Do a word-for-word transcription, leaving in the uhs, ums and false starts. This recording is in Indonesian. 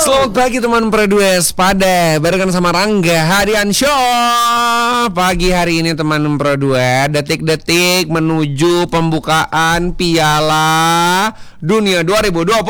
Selamat pagi teman Pro dua Pada barengan sama Rangga Hadiansyah. Pagi hari ini teman Pro dua, detik-detik menuju pembukaan Piala Dunia dua ribu dua puluh